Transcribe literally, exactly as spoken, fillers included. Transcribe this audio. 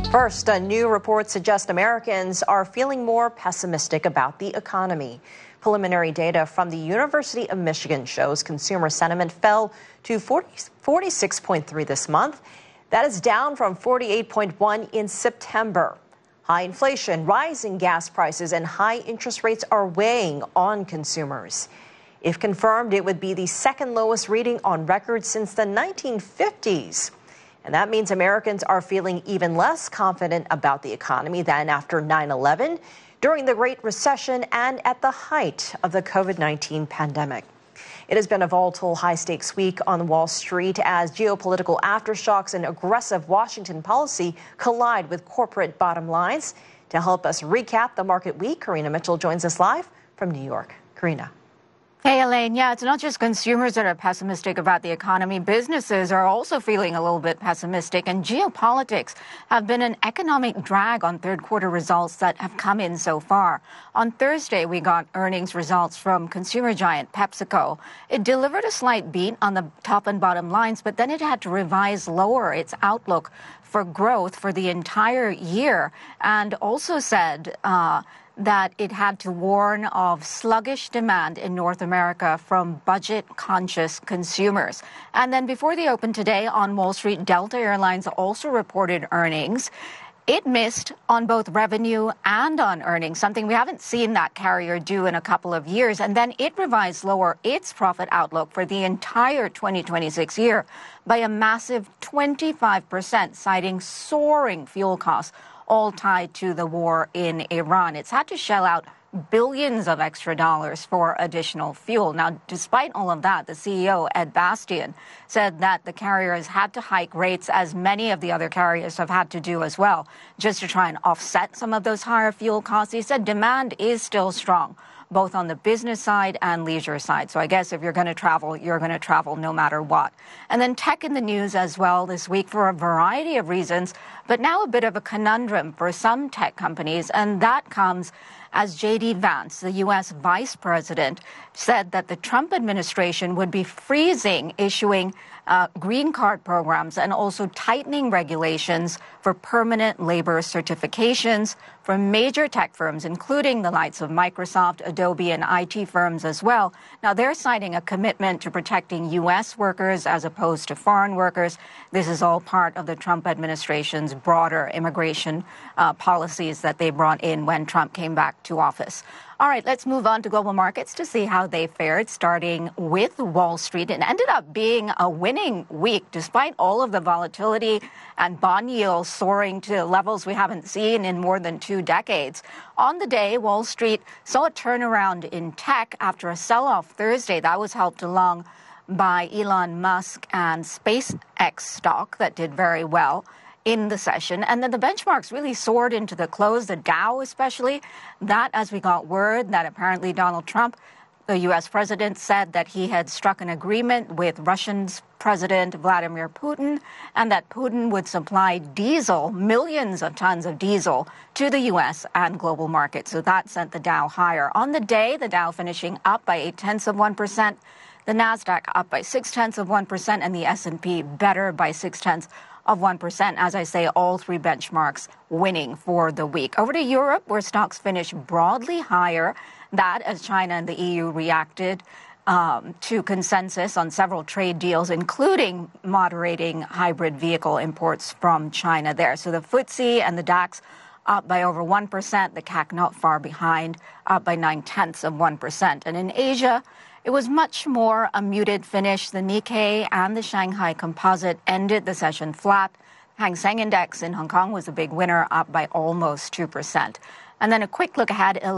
First, a new report suggests Americans are feeling more pessimistic about the economy. Preliminary data from the University of Michigan shows consumer sentiment fell to forty-six point three this month. That is down from forty-eight point one in September. High inflation, rising gas prices, and high interest rates are weighing on consumers. If confirmed, it would be the second lowest reading on record since the nineteen fifties. And that means Americans are feeling even less confident about the economy than after nine eleven, during the Great Recession, and at the height of the COVID nineteen pandemic. It has been a volatile, high-stakes week on Wall Street as geopolitical aftershocks and aggressive Washington policy collide with corporate bottom lines. To help us recap the market week, Karina Mitchell joins us live from New York. Karina. Hey, Elaine. Yeah, it's not just consumers that are pessimistic about the economy. Businesses are also feeling a little bit pessimistic, and geopolitics have been an economic drag on third quarter results that have come in so far. On Thursday, we got earnings results from consumer giant PepsiCo. It delivered a slight beat on the top and bottom lines, but then it had to revise lower its outlook for growth for the entire year, and also said uh, that it had to warn of sluggish demand in North America from budget-conscious consumers. And then before the open today on Wall Street, Delta Airlines also reported earnings. It missed on both revenue and on earnings, something we haven't seen that carrier do in a couple of years. And then it revised lower its profit outlook for the entire twenty twenty-six year by a massive twenty-five percent, citing soaring fuel costs, all tied to the war in Iran. It's had to shell out billions of extra dollars for additional fuel. Now, despite all of that, the C E O, Ed Bastian, said that the carriers had to hike rates, as many of the other carriers have had to do as well, just to try and offset some of those higher fuel costs. He said demand is still strong, both on the business side and leisure side. So I guess if you're going to travel, you're going to travel no matter what. And then tech in the news as well this week for a variety of reasons, but now a bit of a conundrum for some tech companies, and that comes as J D Vance, the U S vice president, said that the Trump administration would be freezing issuing uh, green card programs and also tightening regulations for permanent labor certifications for major tech firms, including the likes of Microsoft, Adobe, and I T firms as well. Now, they're citing a commitment to protecting U S workers as opposed to foreign workers. This is all part of the Trump administration's broader immigration uh, policies that they brought in when Trump came back to office. All right, let's move on to global markets to see how they fared, starting with Wall Street. It ended up being a winning week, despite all of the volatility and bond yields soaring to levels we haven't seen in more than two decades. On the day, Wall Street saw a turnaround in tech after a sell-off Thursday. That was helped along by Elon Musk and SpaceX stock that did very well in the session. And then the benchmarks really soared into the close, the Dow especially. That, as we got word that apparently Donald Trump, the U S president, said that he had struck an agreement with Russian's President Vladimir Putin, and that Putin would supply diesel, millions of tons of diesel, to the U S and global markets. So that sent the Dow higher. On the day, the Dow finishing up by eight tenths of one percent, the Nasdaq up by six tenths of one percent, and the S and P better by six tenths of one percent. As I say, all three benchmarks winning for the week. Over to Europe, where stocks finished broadly higher. That as China and the E U reacted um, to consensus on several trade deals, including moderating hybrid vehicle imports from China there. So the F T S E and the DAX up by over one percent. The C A C not far behind, up by nine tenths of one percent. And in Asia, it was much more a muted finish. The Nikkei and the Shanghai Composite ended the session flat. Hang Seng Index in Hong Kong was a big winner, up by almost two percent. And then a quick look ahead.